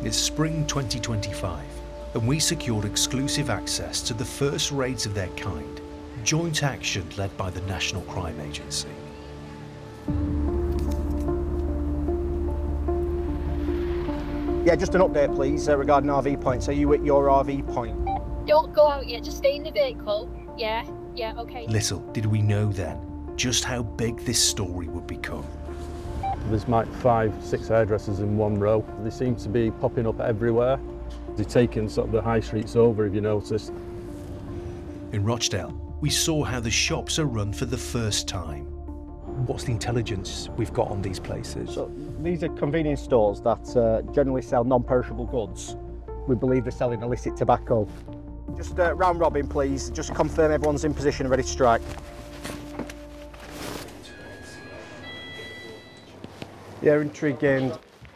It's spring 2025, and we secured exclusive access to the first raids of their kind, joint action led by the National Crime Agency. Yeah, just an update, please, regarding RV points. Are you at your RV point? Don't go out yet, just stay in the vehicle. Yeah, okay. Little did we know then just how big this story would become. There's like 5-6 hairdressers in one row. They seem to be popping up everywhere. They're taking sort of the high streets over, if you notice. In Rochdale, we saw how the shops are run for the first time. What's the intelligence we've got on these places? So these are convenience stores that generally sell non-perishable goods. We believe they're selling illicit tobacco. Just round robin, please. Just confirm everyone's in position and ready to strike. Yeah, entry gained.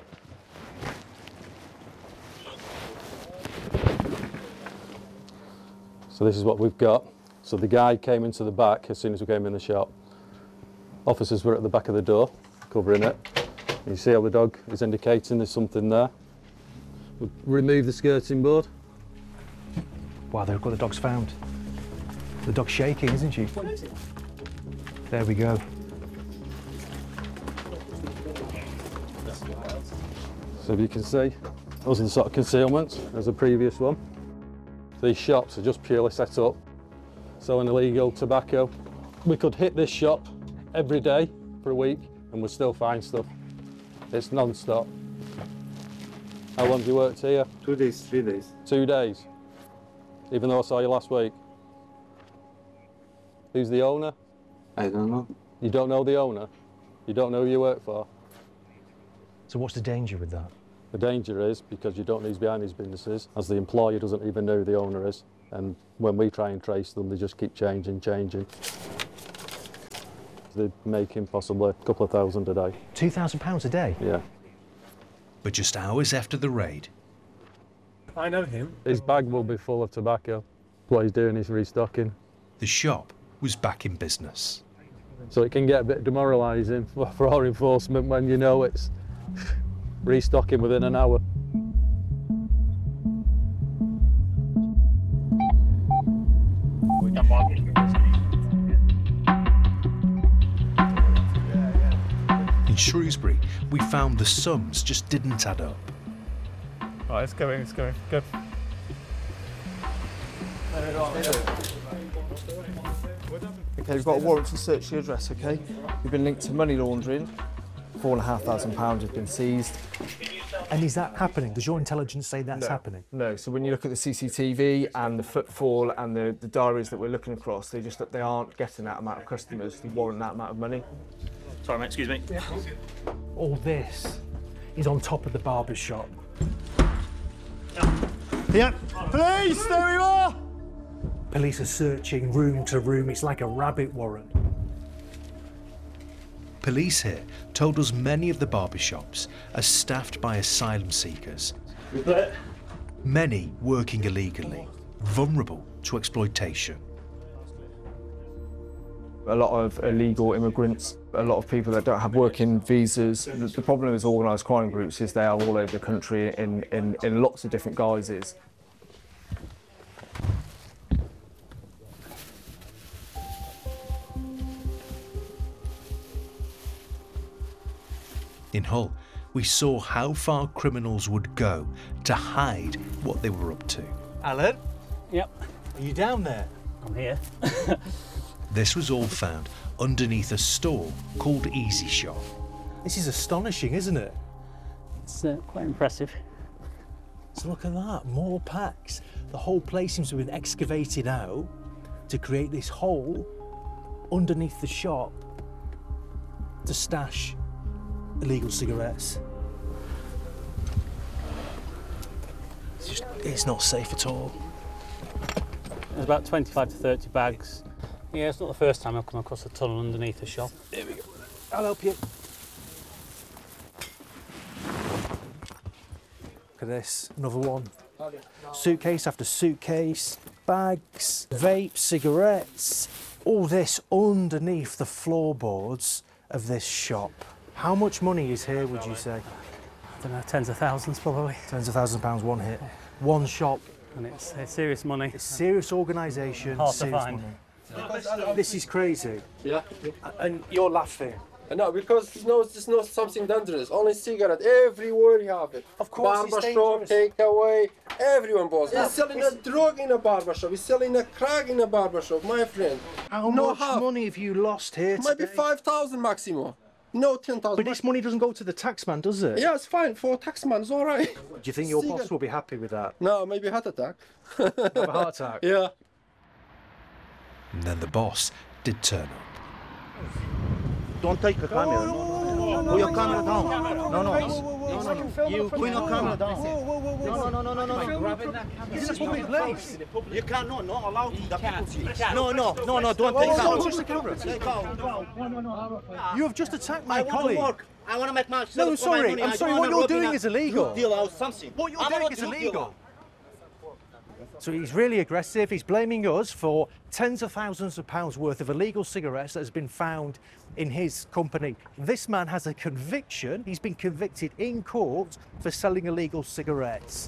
So this is what we've got. So the guy came into the back as soon as we came in the shop. Officers were at the back of the door, covering it. You see how the dog is indicating there's something there. We'll remove the skirting board. Wow, they've got the dog's found. The dog's shaking, isn't she? There we go. So if you can see, those are the sort of concealments as the previous one. These shops are just purely set up, selling illegal tobacco. We could hit this shop every day for a week and we'd still find stuff. It's non-stop. How long have you worked here? 2 days, 3 days. 2 days? Even though I saw you last week? Who's the owner? I don't know. You don't know the owner? You don't know who you work for? So what's the danger with that? The danger is because you don't know who's behind these businesses, as the employer doesn't even know who the owner is. And when we try and trace them, they just keep changing. They're making possibly a couple of thousand a day. £2,000 a day? Yeah. But just hours after the raid, I know him. His bag will be full of tobacco. What he's doing is restocking. the shop was back in business. So it can get a bit demoralising for our enforcement when you know it's restocking within an hour. In Shrewsbury, we found the sums just didn't add up. Right, it's going, go. Okay, we've got a warrant to search the address, okay? You've been linked to money laundering. £4,500 has been seized. And is that happening? Does your intelligence say that's happening? No, so when you look at the CCTV and the footfall and the diaries that we're looking across, they aren't getting that amount of customers to warrant that amount of money. Sorry, mate, excuse me. Yeah. All this is on top of the barber's shop. Yeah, police, there we are! Police are searching room to room. It's like a rabbit warren. Police here told us many of the barbershops are staffed by asylum seekers, many working illegally, vulnerable to exploitation. A lot of illegal immigrants, a lot of people that don't have working visas. The problem with organised crime groups is they are all over the country in lots of different guises. In Hull, we saw how far criminals would go to hide what they were up to. Alan? Yep. Are you down there? I'm here. This was all found underneath a store called Easy Shop. This is astonishing, isn't it? It's quite impressive. So look at that, more packs. The whole place seems to have been excavated out to create this hole underneath the shop to stash illegal cigarettes. It's not safe at all. There's about 25 to 30 bags. Yeah, it's not the first time I've come across a tunnel underneath the shop. There we go. I'll help you. Look at this, another one. Suitcase after suitcase, bags, vapes, cigarettes. All this underneath the floorboards of this shop. How much money is here, would you say? don't know, tens of thousands probably. Tens of thousands of pounds, one hit. One shop. And it's serious money. It's serious organisation, Hard to serious find. money. This is crazy. Yeah. And you're laughing. No, because it's not something dangerous. Only cigarette. Everywhere you have it. Of course, it's barbershop, takeaway, everyone boss. He's selling a drug in a barbershop. He's selling a crack in a barbershop, my friend. How much money have you lost here today? Maybe 5,000 maximum. No, 10,000. But this money doesn't go to the taxman, does it? Yeah, it's fine. For taxman, it's all right. Do you think your boss will be happy with that? No, maybe heart attack. Have a heart attack? Yeah. And then the boss did turn up. Don't take the camera. Put your camera down. No. You put your camera down. No. This is a public place. You cannot, not allowed to. No, don't take Don't out. touch the camera. Take out. You have just attacked my I want to colleague. work. I want to make my No, I'm sorry. I'm sorry. What you're doing is illegal. Deal out something. What you're doing is illegal. So he's really aggressive. He's blaming us for tens of thousands of pounds worth of illegal cigarettes that has been found in his company. This man has a conviction. He's been convicted in court for selling illegal cigarettes.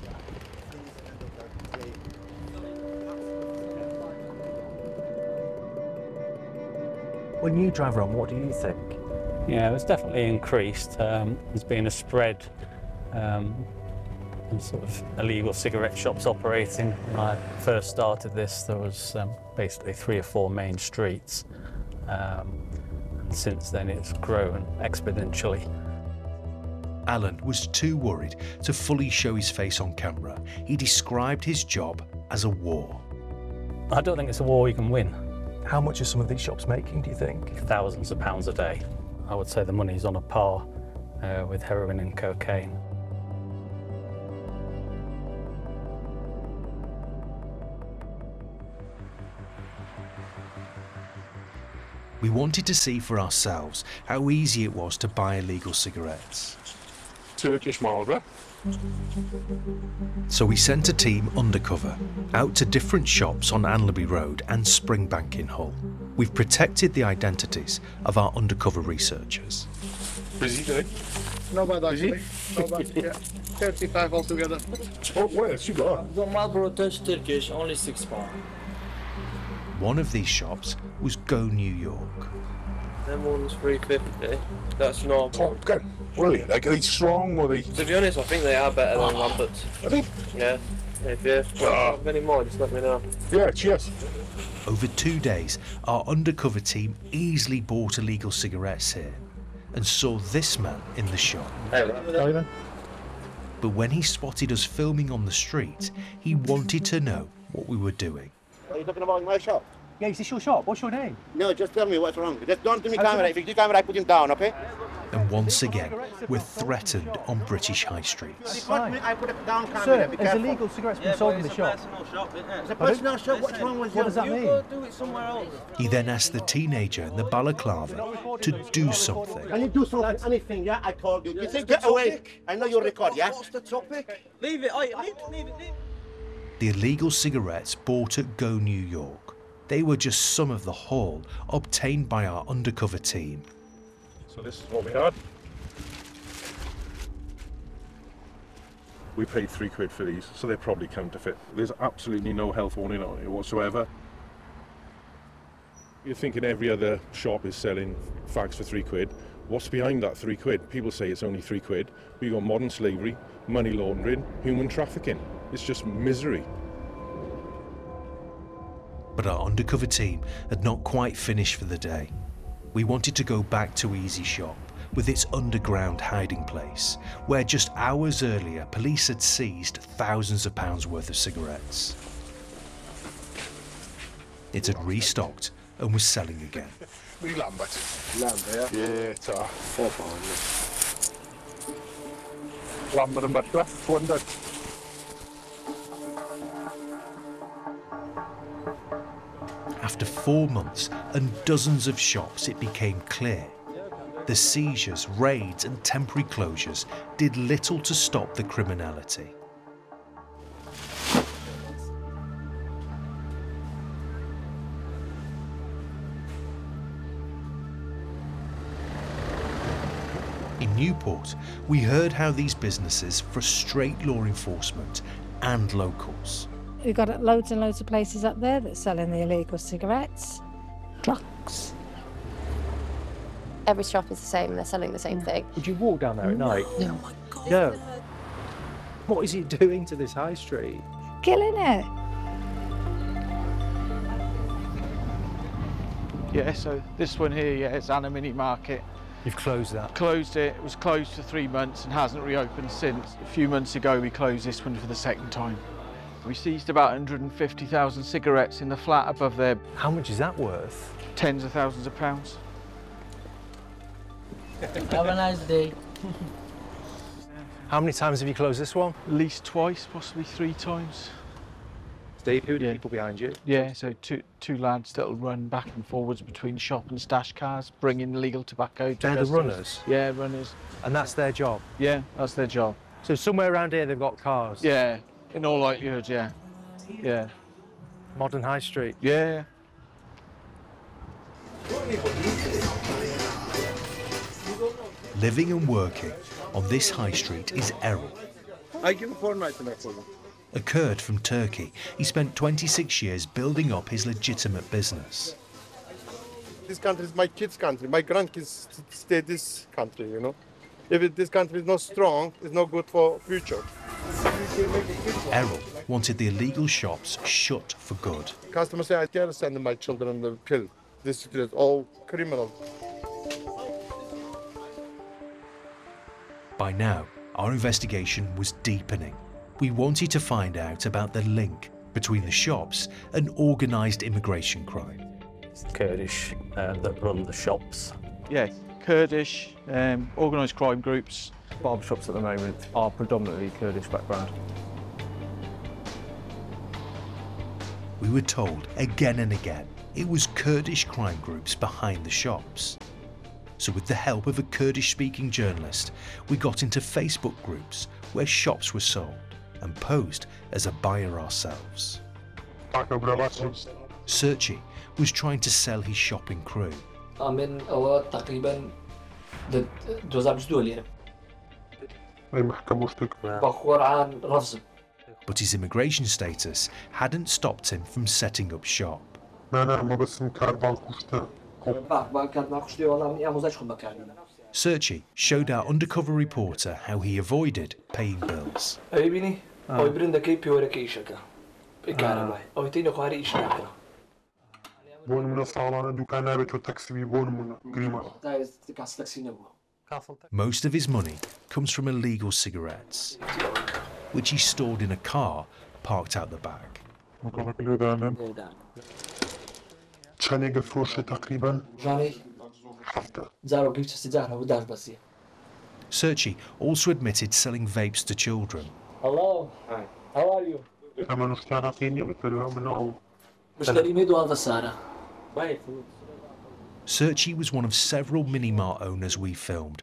When you drive around, what do you think? Yeah, it's definitely increased. There's been a spread in sort of illegal cigarette shops operating. When I first started this, there was basically 3 or 4 main streets. And since then, it's grown exponentially. Alan was too worried to fully show his face on camera. He described his job as a war. I don't think it's a war you can win. How much are some of these shops making, do you think? Thousands of pounds a day. I would say the money's on a par with heroin and cocaine. We wanted to see for ourselves how easy it was to buy illegal cigarettes. Turkish Marlboro. So we sent a team undercover out to different shops on Anlaby Road and Springbank in Hull. We've protected the identities of our undercover researchers. Busy day. Not bad actually. Not bad. Yeah. 35 altogether. Oh, where's you got? The Marlboro Touch Turkish, only £6. One of these shops was Go New York. Them ones £3.50. That's normal. Top gun. Brilliant. Like, are they strong or they? To be honest, I think they are better than Lambert's. I think. Yeah. If you have any more, just let me know. Yeah, cheers. Over 2 days, our undercover team easily bought illegal cigarettes here and saw this man in the shop. Hey, But when he spotted us filming on the street, he wanted to know what we were doing. Are you talking about my shop? Yeah, is this your shop? What's your name? No, just tell me what's wrong. Just don't do me camera. If you do camera, I put him down, okay? And once again, we're threatened on British high streets. Fine. I put it down camera. Sir, Be there's careful. illegal cigarettes being sold in the shop. It's a personal shop. What's wrong with you? What does that mean? do it somewhere else. He then asked the teenager in the balaclava to do something. Can you do something? Anything? Yeah, I told you. You think get away? I know you record. Yeah. What's the topic? Leave it. Leave it. The illegal cigarettes bought at Go New York. They were just some of the haul obtained by our undercover team. So this is what we had. We paid £3 for these, so they're probably counterfeit. There's absolutely no health warning on it whatsoever. You're thinking every other shop is selling fags for £3. What's behind that £3? People say it's only £3. We got modern slavery, money laundering, human trafficking. It's just misery. But our undercover team had not quite finished for the day. We wanted to go back to Easy Shop with its underground hiding place, where just hours earlier police had seized thousands of pounds worth of cigarettes. It had restocked and was selling again. We Lambert. Lambert, yeah? Yeah, it's £4. Lambert and Butler, 200. After 4 months and dozens of shops, it became clear the seizures, raids and temporary closures did little to stop the criminality. In Newport, we heard how these businesses frustrate law enforcement and locals. We've got loads and loads of places up there that are selling the illegal cigarettes, drugs. Every shop is the same, they're selling the same thing. Would you walk down there at night? No. Oh my God. No. What is it doing to this high street? Killing it. Yeah, so this one here, yeah, it's Anna Mini Market. You've closed that? Closed it. It was closed for 3 months and hasn't reopened since. A few months ago, we closed this one for the second time. We seized about 150,000 cigarettes in the flat above there. How much is that worth? Tens of thousands of pounds. Have a nice day. How many times have you closed this one? At least twice, possibly 3 times. Steve, who are the people behind you? Yeah, so two lads that'll run back and forwards between shop and stash cars, bringing illegal tobacco to They're the customers. runners? Yeah, runners. And that's their job? Yeah, that's their job. So somewhere around here they've got cars? Yeah, in all likelihood, yeah. Yeah. Modern high street? Yeah. Living and working on this high street is Errol. I give a fortnight to that. A Kurd from Turkey, he spent 26 years building up his legitimate business. This country is my kids' country. My grandkids stay this country, you know. If this country is not strong, it's not good for future. Errol wanted the illegal shops shut for good. Customers say, I can't send my children to kill. This is all criminal. By now, our investigation was deepening. We wanted to find out about the link between the shops and organised immigration crime. It's the Kurdish that run the shops. Yeah, Kurdish, organised crime groups. Barbershops at the moment are predominantly Kurdish background. We were told again and again it was Kurdish crime groups behind the shops. So with the help of a Kurdish-speaking journalist, we got into Facebook groups where shops were sold and posed as a buyer ourselves. Serchi was trying to sell his shopping crew. But his immigration status hadn't stopped him from setting up shop. Serchi showed our undercover reporter how he avoided paying bills. Most of his money comes from illegal cigarettes, which he stored in a car parked out the back. Serchi also admitted selling vapes to children. Hello. Hi. How are you? Serchi was one of several mini-mart owners we filmed,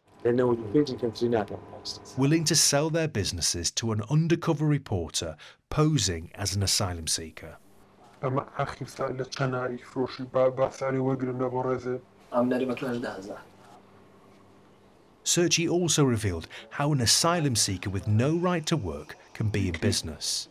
willing to sell their businesses to an undercover reporter posing as an asylum seeker. Serchi also revealed how an asylum seeker with no right to work can be in business.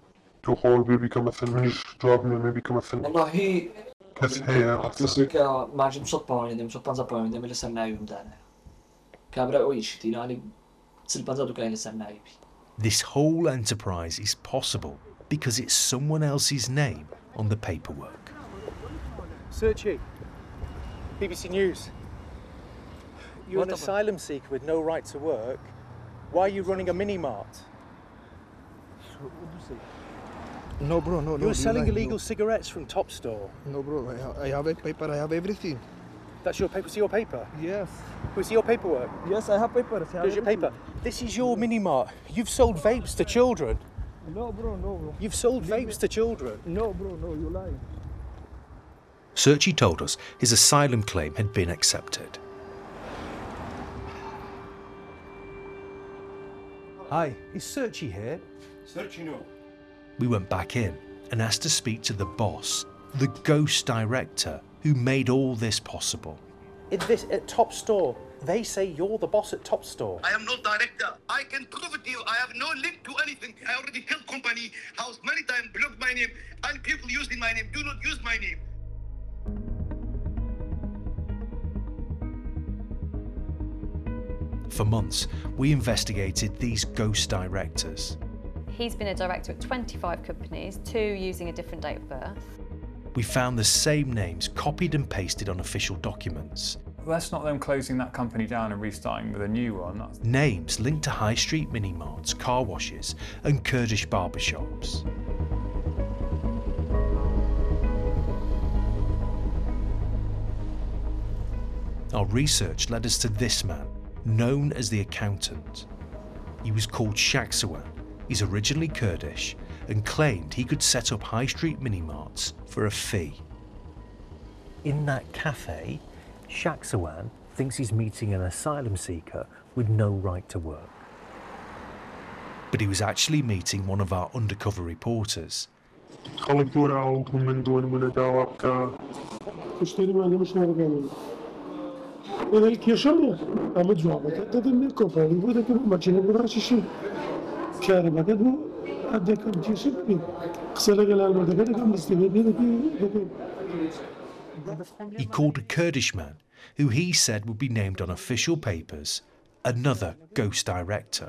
This whole enterprise is possible because it's someone else's name on the paperwork. Serchi, BBC News. You're an asylum seeker with no right to work. Why are you running a mini-mart? No, bro, no. You're selling illegal cigarettes from Top Store. No, bro, I have a paper, I have everything. That's your paper? See your paper? Yes. We see your paperwork? Yes, I have paper. Here's your paper. This is your mini-mart. You've sold vapes to children. No, bro, no, bro. You've sold vapes to children. No, bro, no, you're lying. Serchi told us his asylum claim had been accepted. Hi, is Serchi here? Serchi, no. We went back in and asked to speak to the boss, the ghost director who made all this possible. At Top Store, They say you're the boss at Top Store. I am not director. I can prove it to you. I have no link to anything. I already killed company, house many times, blocked my name, and people using my name. Do not use my name. For months, we investigated these ghost directors. He's been a director at 25 companies, 2 using a different date of birth. We found the same names copied and pasted on official documents. That's not them closing that company down and restarting with a new one. Names linked to high street mini-marts, car washes and Kurdish barbershops. Our research led us to this man, known as the Accountant. He was called Shaksawan. He's originally Kurdish and claimed he could set up high street mini-marts for a fee. In that cafe, Shaksawan thinks he's meeting an asylum seeker with no right to work. But he was actually meeting one of our undercover reporters. He called a Kurdish man, who he said would be named on official papers, another ghost director.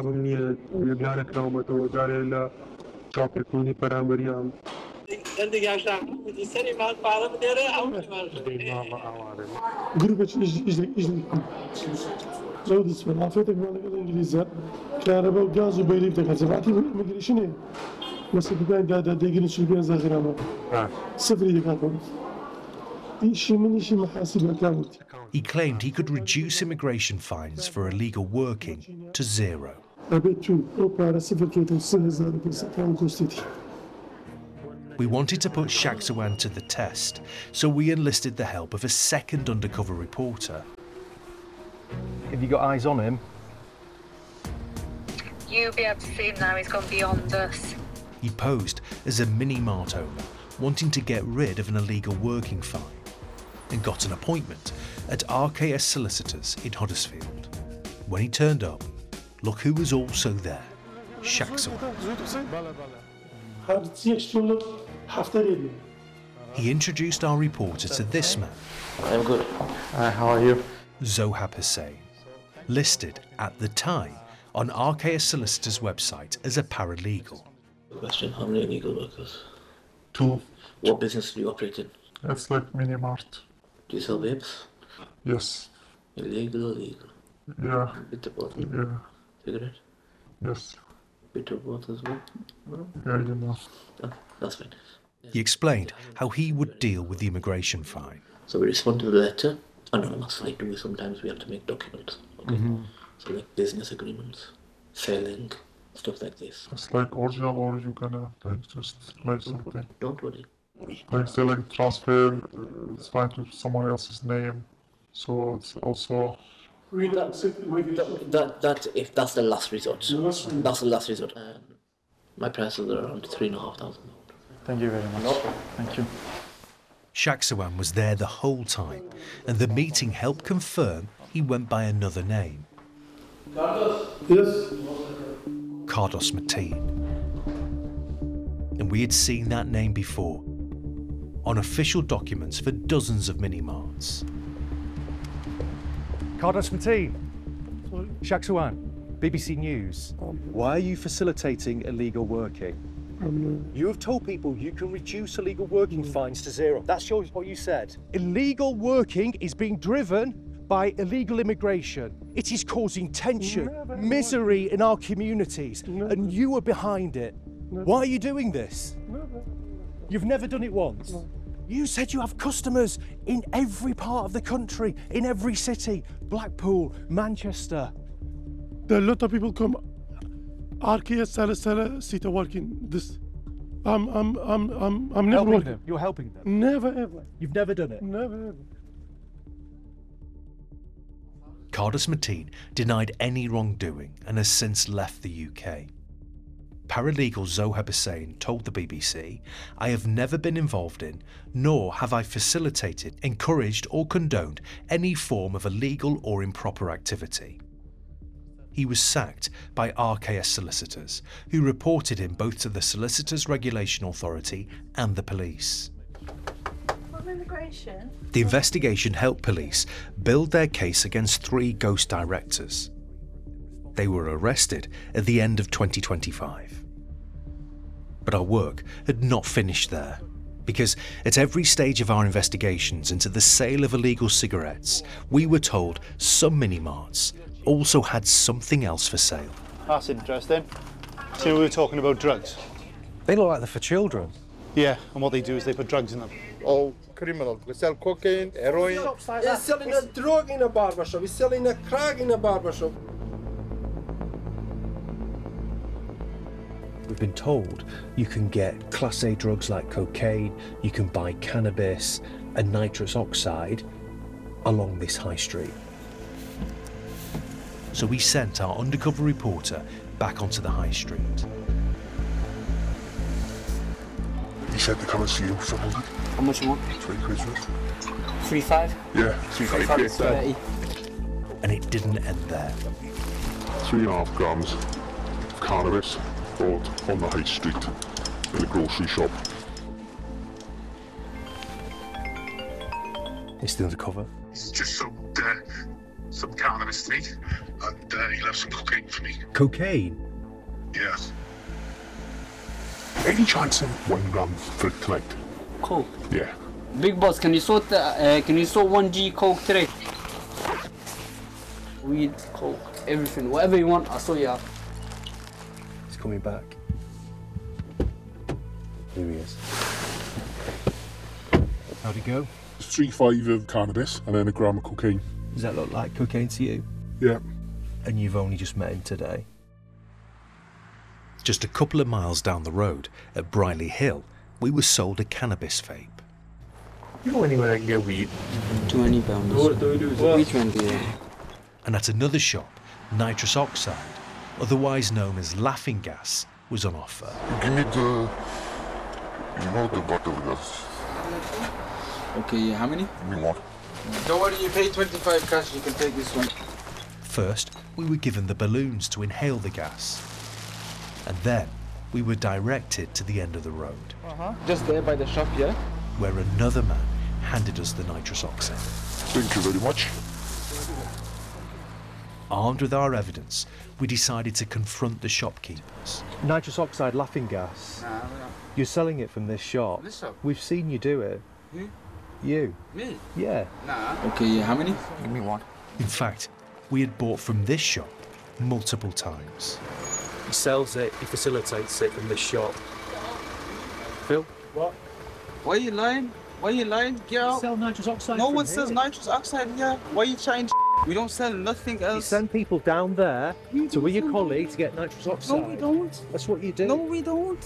He claimed he could reduce immigration fines for illegal working to 0. We wanted to put Shaksawan to the test, so we enlisted the help of a second undercover reporter. Have you got eyes on him? You'll be able to see him now, he's gone beyond us. He posed as a mini-mart owner, wanting to get rid of an illegal working fine, and got an appointment at RKS Solicitors in Huddersfield. When he turned up, look who was also there, Shaksawan. He introduced our reporter to this man. I'm good. How are you? Zohab Hussain, listed at the time on RKS Solicitors' website as a paralegal. Question, how many illegal workers? 2. What business do you operate in? It's like mini-mart. Do you sell vapes? Yes. Illegal or legal? Yeah. Bit of both? Yeah. Cigarette? Yes. Bit of both as well? No? Yeah, you know. Oh, that's fine. He explained how he would deal with the immigration fine. So we respond to the letter. Anonymous, like do sometimes we have to make documents. Okay? So like business agreements, selling, stuff like this. It's like original, or you gonna like just make something. Don't worry. Like say like transfer, it's fine to someone else's name, so it's also. That if that's the last resort. That's the last resort. My prices are around £3,500. Thank you very much. No problem. Thank you. Shaksawan was there the whole time, and the meeting helped confirm he went by another name. Yes. Kardos Mateen. And we had seen that name before, on official documents for dozens of mini-marts. Kardos Mateen. Shaksawan, BBC News. Why are you facilitating illegal working? You have told people you can reduce illegal working fines to 0. That's what you said. Illegal working is being driven by illegal immigration. It is causing tension, misery in our communities, and you are behind it. Why are you doing this? You've never done it once. You said you have customers in every part of the country, in every city. Blackpool, Manchester. There are a lot of people come. RKS seller sit working this. I'm never helping working. them. You're helping them. Never ever. You've never done it. Never ever. Kardos Mateen denied any wrongdoing and has since left the UK. Paralegal Zohab Hussain told the BBC, "I have never been involved in, nor have I facilitated, encouraged or condoned any form of illegal or improper activity." He was sacked by RKS solicitors, who reported him both to the Solicitors Regulation Authority and the police. The investigation helped police build their case against 3 ghost directors. They were arrested at the end of 2025. But our work had not finished there, because at every stage of our investigations into the sale of illegal cigarettes, we were told some mini-marts also had something else for sale. That's interesting. So we were talking about drugs. They look like they're for children. Yeah, and what they do is they put drugs in them. All criminals. We sell cocaine, heroin. We're selling a drug in a barbershop. We're selling a crack in a barbershop. We've been told you can get Class A drugs like cocaine, you can buy cannabis and nitrous oxide along this high street. So we sent our undercover reporter back onto the high street. He said to come and see you for 100. How much you want? 3 quid worth. 3.5? Yeah, 3.5 is 30. And it didn't end there. 3.5 grams of cannabis bought on the high street in a grocery shop. It's still undercover. He's just sold some cannabis to me, and he left some cocaine for me. Cocaine? Yes. Any chance in 1 gram for tonight? Coke? Yeah. Big boss, can you sort 1G Coke today? Weed, Coke, everything, whatever you want, I'll sort you out. He's coming back. Here he is. How'd it go? It's 3.5 of cannabis and then 1 gram of cocaine. Does that look like cocaine to you? Yeah. And you've only just met him today? Just a couple of miles down the road, at Briley Hill, we were sold a cannabis vape. You know anywhere I can get weed? 20 pounds. Which one do you want? And at another shop, nitrous oxide, otherwise known as laughing gas, was on offer. Give me the bottle gas. Okay, how many? Give me 1. Don't worry, you pay 25 cash, you can take this one. First, we were given the balloons to inhale the gas. And then, we were directed to the end of the road. Just there by the shop, yeah? Where another man handed us the nitrous oxide. Thank you very much. Armed with our evidence, we decided to confront the shopkeepers. Nitrous oxide laughing gas. You're selling it from this shop. This shop? We've seen you do it. Who? You. Me? Yeah. Nah. Okay, how many? Give me 1. In fact, we had bought from this shop multiple times. He sells it, he facilitates it from this shop. Phil? What? Why are you lying? Why are you lying? Get out. Sell nitrous oxide. No one sells nitrous oxide here. Why are you trying? We don't sell nothing else. You send people down there to with your colleague to get nitrous oxide. No, we don't. That's what you do. No, we don't.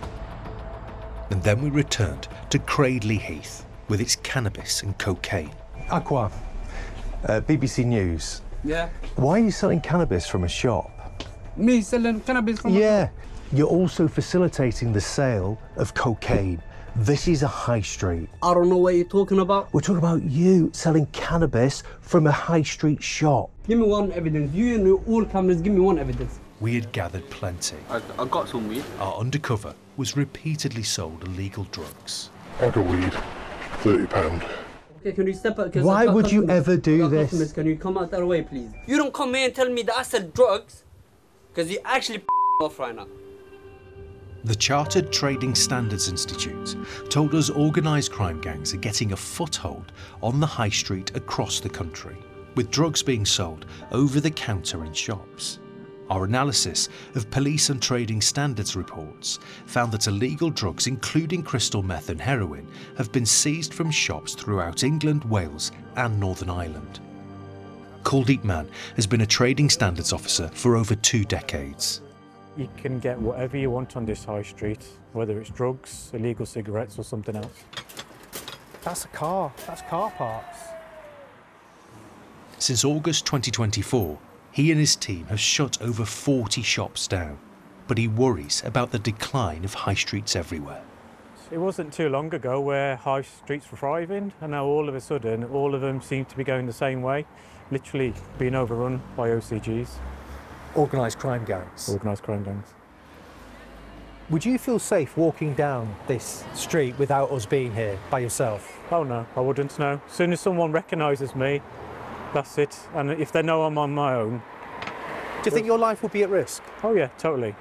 And then we returned to Cradley Heath with its cannabis and cocaine. Aqua, BBC News. Yeah. Why are you selling cannabis from a shop? Me selling cannabis from Yeah. You're also facilitating the sale of cocaine. This is a high street. I don't know what you're talking about. We're talking about you selling cannabis from a high street shop. Give me one evidence. You and all cameras, give me one evidence. We had gathered plenty. I got some weed. Our undercover was repeatedly sold illegal drugs. Order weed, £30. Okay, can you step out? Why would you ever do this? Can you come out that way, please? You don't come here and tell me that I said drugs, because you're actually off right now. The Chartered Trading Standards Institute told us organised crime gangs are getting a foothold on the high street across the country, with drugs being sold over the counter in shops. Our analysis of police and trading standards reports found that illegal drugs, including crystal meth and heroin, have been seized from shops throughout England, Wales and Northern Ireland. Kuldeep Mann has been a trading standards officer for over 2 decades. You can get whatever you want on this high street, whether it's drugs, illegal cigarettes or something else. That's a car. That's car parts. Since August 2024, he and his team have shut over 40 shops down. but he worries about the decline of high streets everywhere. It wasn't too long ago where high streets were thriving, and now all of a sudden all of them seem to be going the same way, literally being overrun by OCGs. Organised crime gangs. Organised crime gangs. Would you feel safe walking down this street without us being here by yourself? Oh no, I wouldn't, no. As soon as someone recognises me, that's it. And if they know I'm on my own... Do you think your life would be at risk? Oh yeah, totally.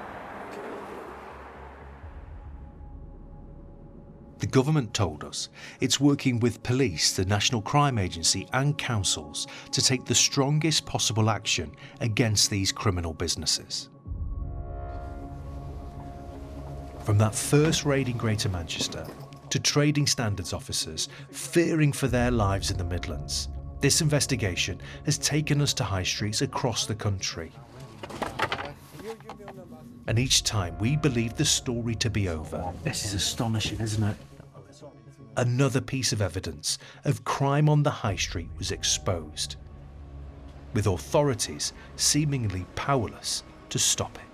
The government told us it's working with police, the National Crime Agency and councils to take the strongest possible action against these criminal businesses. From that first raid in Greater Manchester to trading standards officers fearing for their lives in the Midlands, this investigation has taken us to high streets across the country. And each time we believe the story to be over. This is astonishing, isn't it? Another piece of evidence of crime on the high street was exposed, with authorities seemingly powerless to stop it.